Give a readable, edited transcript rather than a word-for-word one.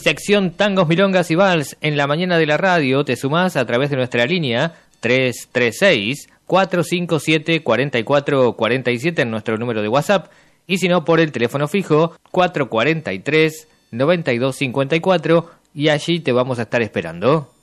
Sección Tangos, Milongas y Vals en la mañana de la radio. Te sumás a través de nuestra línea 336-457-4447 en nuestro número de WhatsApp. Y si no, por el teléfono fijo 443-9254 y allí te vamos a estar esperando.